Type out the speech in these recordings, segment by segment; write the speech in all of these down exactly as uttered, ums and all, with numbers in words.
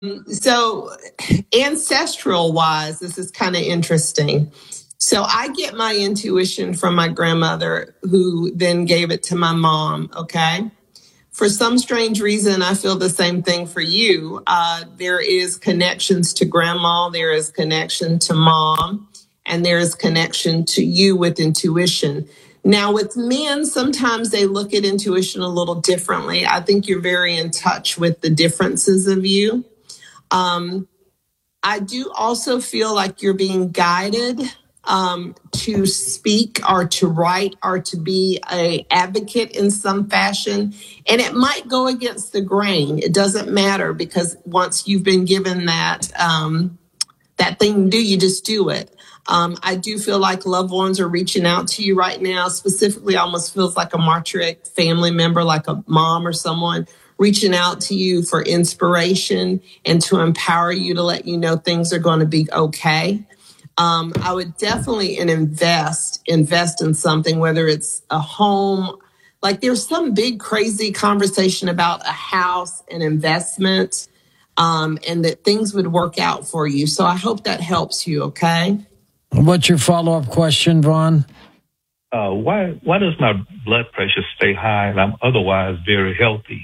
So, ancestral wise, this is kind of interesting. So, I get my intuition from my grandmother, who then gave it to my mom. Okay. For some strange reason, I feel the same thing for you. Uh, there is connections to grandma, there is connection to mom, and there is connection to you with intuition. Now, with men, sometimes they look at intuition a little differently. I think you're very in touch with the differences of you. Um, I do also feel like you're being guided um, to speak or to write or to be a advocate in some fashion. And it might go against the grain. It doesn't matter, because once you've been given that, um, that thing to do, you just do it. Um, I do feel like loved ones are reaching out to you right now. Specifically, almost feels like a martyric family member, like a mom or someone reaching out to you for inspiration and to empower you, to let you know things are going to be okay. Um, I would definitely invest, invest in something, whether it's a home. Like, there's some big crazy conversation about a house and investment, um, and that things would work out for you. So I hope that helps you. Okay. What's your follow-up question, Vaughn? Uh, why why does my blood pressure stay high and I'm otherwise very healthy?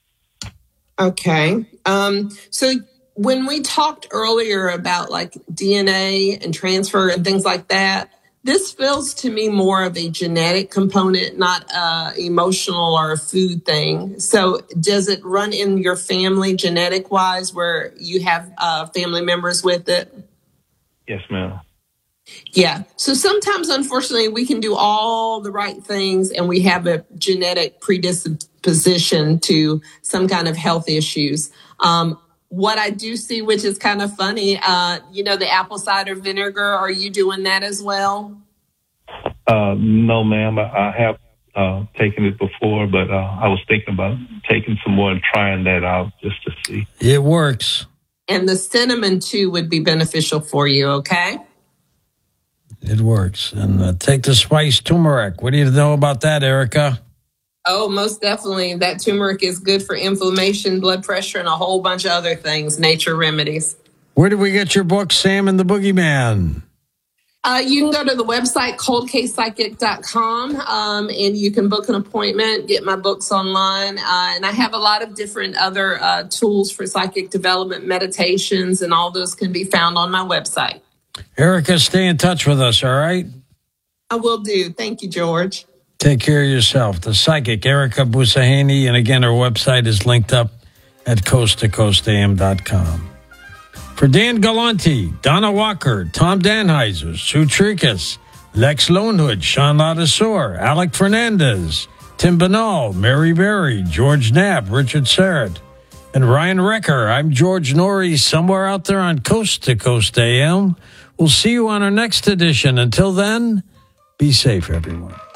Okay. Um, so when we talked earlier about like D N A and transfer and things like that, this feels to me more of a genetic component, not a emotional or a food thing. So does it run in your family genetic wise, where you have uh, family members with it? Yes, ma'am. Yeah. So sometimes, unfortunately, we can do all the right things and we have a genetic predisposition to some kind of health issues. Um, what I do see, which is kind of funny, uh, you know, the apple cider vinegar, are you doing that as well? Uh, no, ma'am. I, I have uh, taken it before, but uh, I was thinking about taking some more and trying that out just to see. It works. And the cinnamon, too, would be beneficial for you, okay? It works. And uh, take the spice turmeric. What do you know about that, Erica? Oh, most definitely. That turmeric is good for inflammation, blood pressure, and a whole bunch of other things, nature remedies. Where do we get your book, Sam and the Boogeyman? Uh, you can go to the website, cold case psychic dot com, um, and you can book an appointment, get my books online. Uh, and I have a lot of different other uh, tools for psychic development, meditations, and all those can be found on my website. Erica, stay in touch with us, all right? I will do. Thank you, George. Take care of yourself. The psychic, Erica Busaheni, and again, her website is linked up at coast to coast a m dot com. For Dan Galanti, Donna Walker, Tom Danheiser, Sue Tricus, Lex Lonehood, Sean Ladasor, Alec Fernandez, Tim Banal, Mary Berry, George Knapp, Richard Serrett, and Ryan Recker, I'm George Norrie, somewhere out there on Coast to Coast A M. We'll see you on our next edition. Until then, be safe, everyone.